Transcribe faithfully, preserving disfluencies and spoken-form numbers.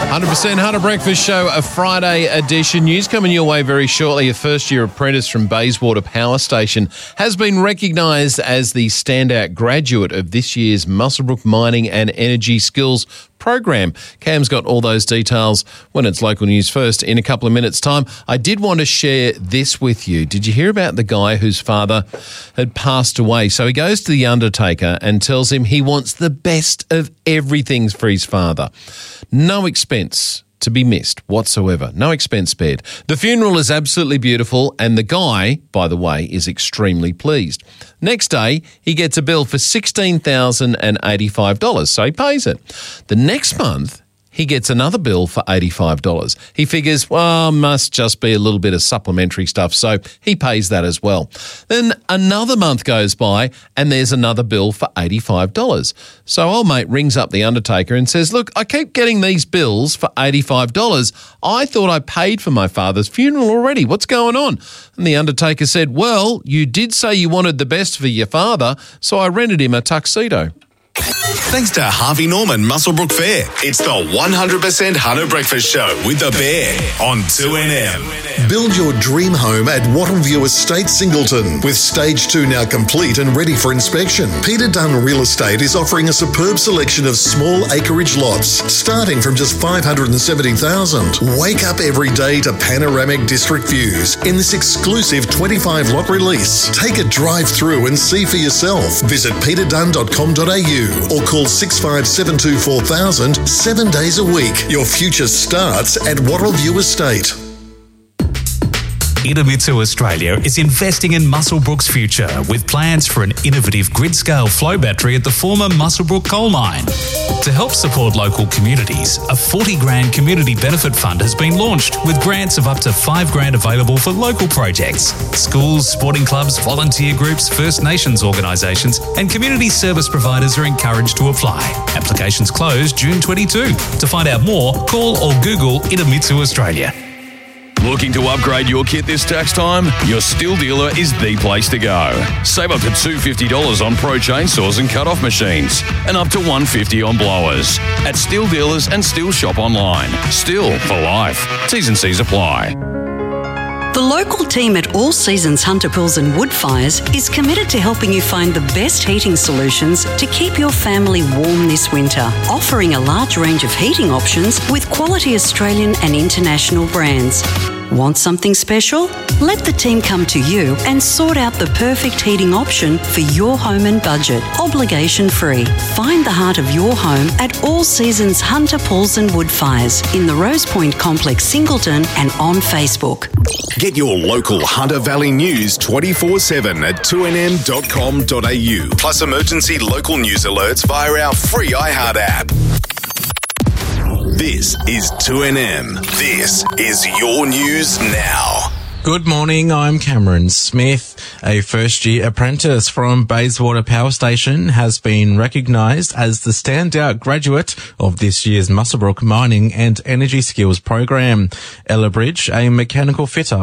one hundred percent Hunter Breakfast Show, a Friday edition. News coming your way very shortly. A first-year apprentice from Bayswater Power Station has been recognised as the standout graduate of this year's Muswellbrook Mining and Energy Skills program. Cam's got all those details when it's local news first in a couple of minutes' time. I did want to share this with you. Did you hear about the guy whose father had passed away? So he goes to the undertaker and tells him he wants the best of everything for his father. No expense to be missed whatsoever. No expense spared. The funeral is absolutely beautiful, and the guy, by the way, is extremely pleased. Next day, he gets a bill for sixteen thousand eighty-five dollars, so he pays it. The next month, he gets another bill for eighty-five dollars. He figures, well, must just be a little bit of supplementary stuff, so he pays that as well. Then another month goes by and there's another bill for eighty-five dollars. So old mate rings up the undertaker and says, look, I keep getting these bills for eighty-five dollars. I thought I paid for my father's funeral already. What's going on? And the undertaker said, well, you did say you wanted the best for your father, so I rented him a tuxedo. Thanks to Harvey Norman Muswellbrook Fair. It's the one hundred percent Hunter Breakfast Show with the Bear on two N M. Build your dream home at Wattleview Estate, Singleton. With stage two now complete and ready for inspection, Peter Dunn Real Estate is offering a superb selection of small acreage lots, starting from just five hundred seventy thousand dollars. Wake up every day to panoramic district views in this exclusive twenty-five lot release. Take a drive through and see for yourself. Visit peter dunn dot com dot a u or call six five seven two four thousand seven days a week. Your future starts at Wattleview Estate. Idemitsu Australia is investing in Muswellbrook's future with plans for an innovative grid-scale flow battery at the former Muswellbrook coal mine. To help support local communities, a forty grand community benefit fund has been launched with grants of up to five grand available for local projects. Schools, sporting clubs, volunteer groups, First Nations organisations and community service providers are encouraged to apply. Applications close June twenty-second. To find out more, call or Google Idemitsu Australia. Looking to upgrade your kit this tax time? Your Stihl dealer is the place to go. Save up to two hundred fifty dollars on pro chainsaws and cut-off machines and up to one hundred fifty dollars on blowers. At Stihl Dealers and Stihl Shop online. Stihl for life. T's and C's apply. The local team at All Seasons Hunter Pools and Woodfires is committed to helping you find the best heating solutions to keep your family warm this winter, offering a large range of heating options with quality Australian and international brands. Want something special? Let the team come to you and sort out the perfect heating option for your home and budget, obligation-free. Find the heart of your home at All Seasons Hunter Pools and Woodfires in the Rose Point Complex, Singleton, and on Facebook. Get your local Hunter Valley news twenty-four seven at two n m dot com dot a u. Plus emergency local news alerts via our free iHeart app. This is two N M. This is your news now. Good morning, I'm Cameron Smith. A first-year apprentice from Bayswater Power Station has been recognised as the standout graduate of this year's Muswellbrook Mining and Energy Skills program. Ella Bridge, a mechanical fitter